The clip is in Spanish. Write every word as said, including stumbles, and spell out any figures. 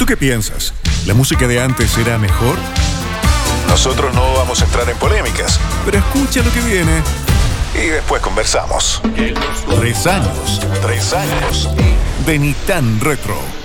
¿Tú qué piensas? ¿La música de antes era mejor? Nosotros no vamos a entrar en polémicas, pero escucha lo que viene. Y después conversamos. Tres años. Tres años. De Ni Tan Retro.